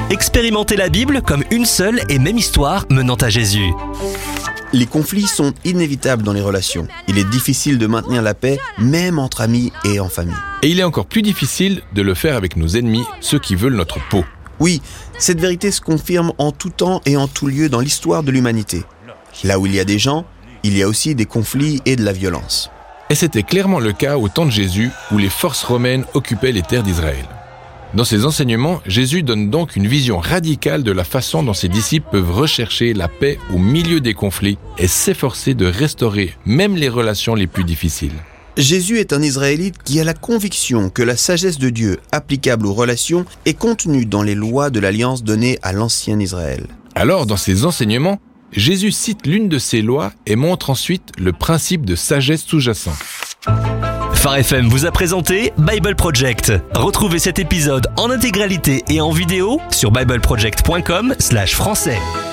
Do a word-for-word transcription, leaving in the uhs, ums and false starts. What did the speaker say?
Expérimentez la Bible comme une seule et même histoire menant à Jésus. Les conflits sont inévitables dans les relations. Il est difficile de maintenir la paix, même entre amis et en famille. Et il est encore plus difficile de le faire avec nos ennemis, ceux qui veulent notre peau. Oui, cette vérité se confirme en tout temps et en tout lieu dans l'histoire de l'humanité. Là où il y a des gens, il y a aussi des conflits et de la violence. Et c'était clairement le cas au temps de Jésus, où les forces romaines occupaient les terres d'Israël. Dans ses enseignements, Jésus donne donc une vision radicale de la façon dont ses disciples peuvent rechercher la paix au milieu des conflits et s'efforcer de restaurer même les relations les plus difficiles. Jésus est un Israélite qui a la conviction que la sagesse de Dieu applicable aux relations est contenue dans les lois de l'alliance donnée à l'ancien Israël. Alors, dans ses enseignements, Jésus cite l'une de ces lois et montre ensuite le principe de sagesse sous-jacent. Phare F M vous a présenté Bible Project. Retrouvez cet épisode en intégralité et en vidéo sur bible project point com slash français.